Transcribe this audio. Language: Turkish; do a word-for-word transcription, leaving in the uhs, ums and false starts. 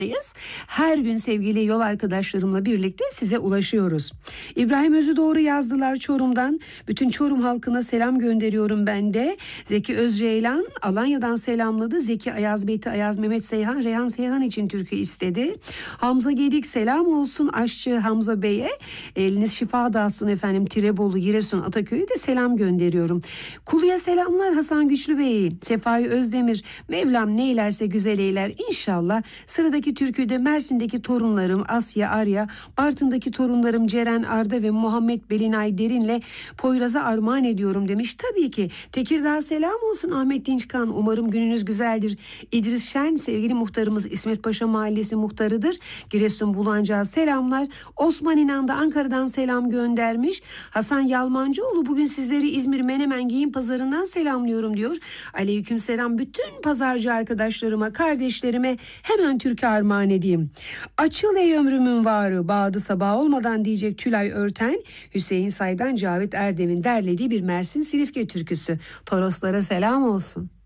Her gün sevgili yol arkadaşlarımla birlikte size ulaşıyoruz. İbrahim Özü doğru yazdılar Çorum'dan. Bütün Çorum halkına selam gönderiyorum ben de. Zeki Özceylan Alanya'dan selamladı. Zeki Ayaz Beyti Ayaz Mehmet Seyhan Reyhan Seyhan için türkü istedi. Hamza Gedik selam olsun aşçı Hamza Bey'e. Eliniz şifa dağılsın efendim. Tirebolu, Giresun, Ataköy'e de selam gönderiyorum. Kulu'ya selamlar Hasan Güçlü Bey. Sefai Özdemir Mevlam ne eylerse güzel eyler inşallah. Sıradaki türküde Mersin'deki torunlarım Asya Arya, Bartın'daki torunlarım Ceren Arda ve Muhammed Belinay Derin'le Poyraz'a armağan ediyorum demiş. Tabii ki Tekirdağ selam olsun Ahmet Dinçkan. Umarım gününüz güzeldir. İdris Şen sevgili muhtarımız İsmet Paşa Mahallesi muhtarıdır. Giresun Bulancı'ya selamlar. Osman İnan da Ankara'dan selam göndermiş. Hasan Yalmancıoğlu bugün sizleri İzmir Menemen Giyim Pazarı'ndan selamlıyorum diyor. Aleykümselam bütün pazarcı arkadaşlarıma, kardeşlerime hemen türkü armağan edeyim. Açıl ey ömrümün varı bağdı sabah olmadan diyecek Tülay Örten, Hüseyin Say'dan Cavit Erdem'in derlediği bir Mersin Silifke türküsü. Toroslara selam olsun.